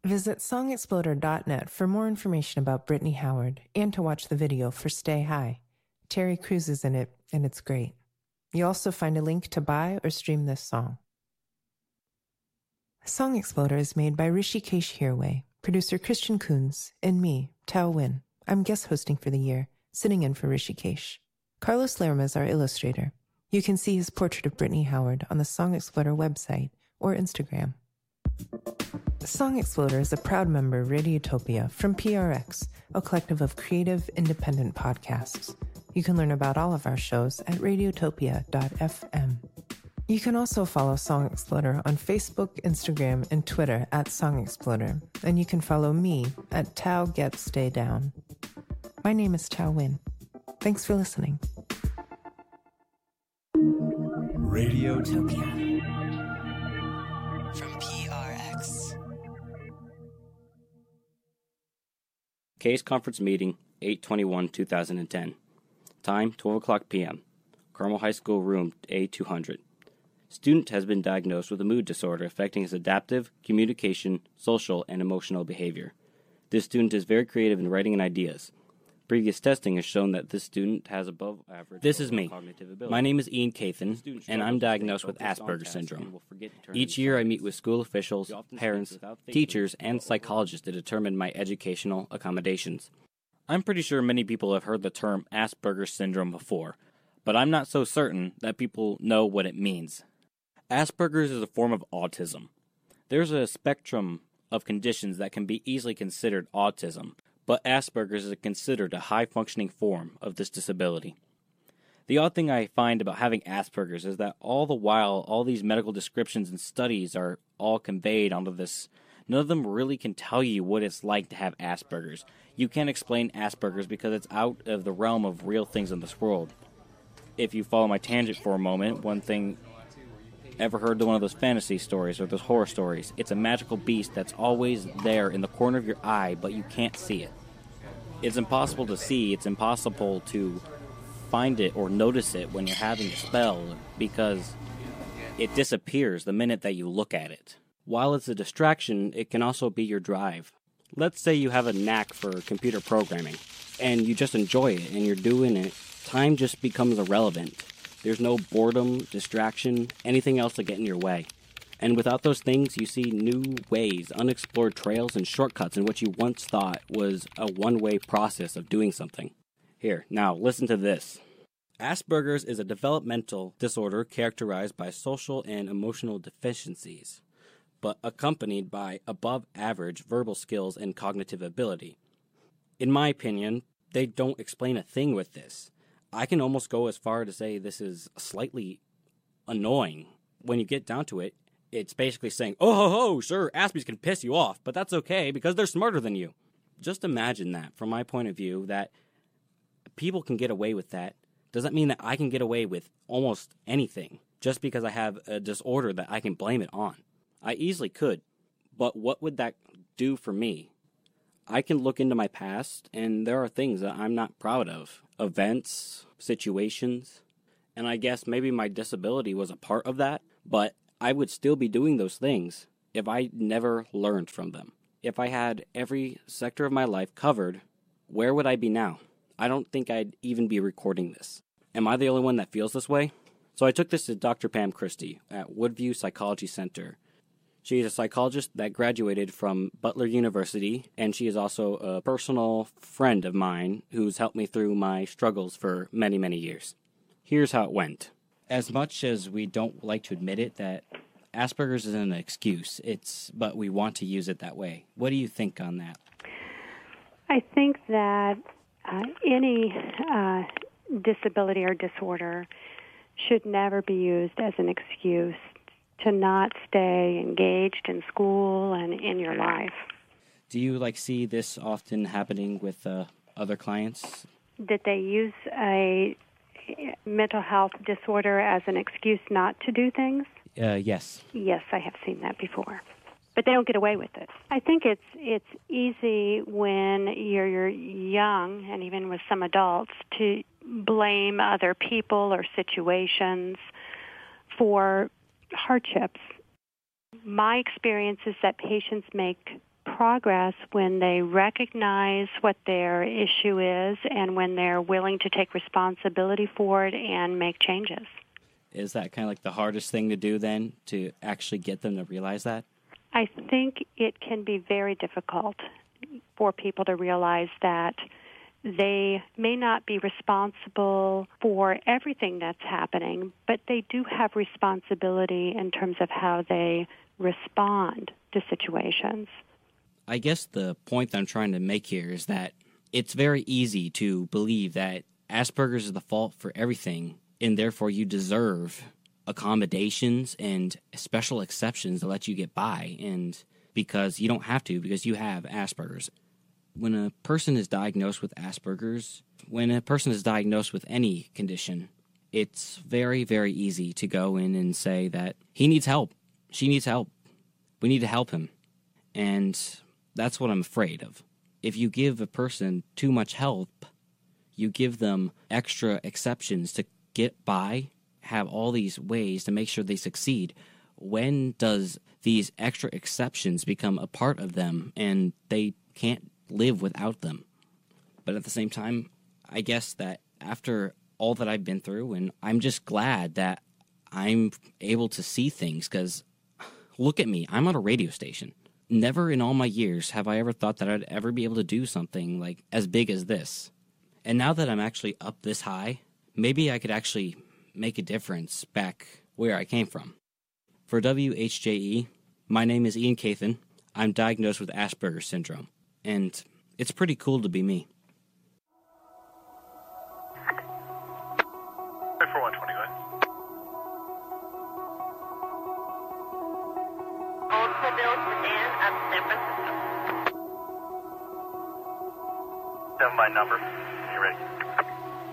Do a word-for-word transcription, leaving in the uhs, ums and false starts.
Visit song exploder dot net for more information about Brittany Howard and to watch the video for Stay High. Terry Crews is in it, and it's great. You'll also find a link to buy or stream this song. Song Exploder is made by Rishikesh Hirway, producer Christian Coons, and me, Tao Win. I'm guest hosting for the year, sitting in for Rishikesh. Carlos Lerma is our illustrator. You can see his portrait of Brittany Howard on the Song Exploder website or Instagram. Song Exploder is a proud member of Radiotopia from P R X, a collective of creative, independent podcasts. You can learn about all of our shows at radiotopia dot f m. You can also follow Song Exploder on Facebook, Instagram, and Twitter at Song Exploder, and you can follow me at Tao Get Stay Down. My name is Tao Win. Thanks for listening. Radiotopia. From P R X. Case Conference Meeting, eight twenty-one two thousand ten. Time, twelve o'clock p.m. Carmel High School Room A two hundred. Student has been diagnosed with a mood disorder affecting his adaptive, communication, social, and emotional behavior. This student is very creative in writing and ideas. Previous testing has shown that this student has above average. This is me. My name is Ian Cathan, and I'm diagnosed with Asperger's syndrome. Each year I meet with school officials, parents, teachers, and psychologists to determine my educational accommodations. I'm pretty sure many people have heard the term Asperger's syndrome before, but I'm not so certain that people know what it means. Asperger's is a form of autism. There's a spectrum of conditions that can be easily considered autism, but Asperger's is considered a high-functioning form of this disability. The odd thing I find about having Asperger's is that all the while all these medical descriptions and studies are all conveyed onto this, none of them really can tell you what it's like to have Asperger's. You can't explain Asperger's because it's out of the realm of real things in this world. If you follow my tangent for a moment, one thing... Ever heard of one of those fantasy stories or those horror stories? It's a magical beast that's always there in the corner of your eye, but you can't see it. It's impossible to see, it's impossible to find it or notice it when you're having a spell because it disappears the minute that you look at it. While it's a distraction, it can also be your drive. Let's say you have a knack for computer programming, and you just enjoy it, and you're doing it. Time just becomes irrelevant. There's no boredom, distraction, anything else to get in your way. And without those things, you see new ways, unexplored trails, and shortcuts in what you once thought was a one-way process of doing something. Here, now, listen to this. Asperger's is a developmental disorder characterized by social and emotional deficiencies, but accompanied by above-average verbal skills and cognitive ability. In my opinion, they don't explain a thing with this. I can almost go as far to say this is slightly annoying. When you get down to it, it's basically saying, oh, ho, ho, sure, Aspies can piss you off, but that's okay because they're smarter than you. Just imagine that, from my point of view, that people can get away with that. Does that mean that I can get away with almost anything just because I have a disorder that I can blame it on? I easily could, but what would that do for me? I can look into my past, and there are things that I'm not proud of. Events, situations, and I guess maybe my disability was a part of that, but I would still be doing those things if I never learned from them. If I had every sector of my life covered, where would I be now? I don't think I'd even be recording this. Am I the only one that feels this way? So I took this to Doctor Pam Christie at Woodview Psychology Center. She is a psychologist that graduated from Butler University, and she is also a personal friend of mine who's helped me through my struggles for many, many years. Here's how it went. As much as we don't like to admit it, that Asperger's isn't an excuse, it's but we want to use it that way. What do you think on that? I think that uh, any uh, disability or disorder should never be used as an excuse to not stay engaged in school and in your life. Do you like see this often happening with uh, other clients? Did they use a mental health disorder as an excuse not to do things? Uh, yes. Yes, I have seen that before. But they don't get away with it. I think it's it's easy when you're, you're young, and even with some adults, to blame other people or situations for hardships. My experience is that patients make progress when they recognize what their issue is and when they're willing to take responsibility for it and make changes. Is that kind of like the hardest thing to do then, to actually get them to realize that? I think it can be very difficult for people to realize that they may not be responsible for everything that's happening, but they do have responsibility in terms of how they respond to situations. I guess the point that I'm trying to make here is that it's very easy to believe that Asperger's is the fault for everything, and therefore you deserve accommodations and special exceptions to let you get by, and because you don't have to, because you have Asperger's. When a person is diagnosed with Asperger's, when a person is diagnosed with any condition, it's very, very easy to go in and say that he needs help, she needs help, we need to help him. And that's what I'm afraid of. If you give a person too much help, you give them extra exceptions to get by, have all these ways to make sure they succeed. When does these extra exceptions become a part of them and they can't live without them? But at the same time, I guess that after all that I've been through, and I'm just glad that I'm able to see things, because look at me, I'm on a radio station. Never in all my years have I ever thought that I'd ever be able to do something like as big as this. And now that I'm actually up this high, maybe I could actually make a difference back where I came from. For W H J E, my name is Ian Cathan. I'm diagnosed with Asperger's syndrome, and it's pretty cool to be me. four one twenty, go ahead. Oldsmobile sedan of San Francisco. Seven by number. You ready?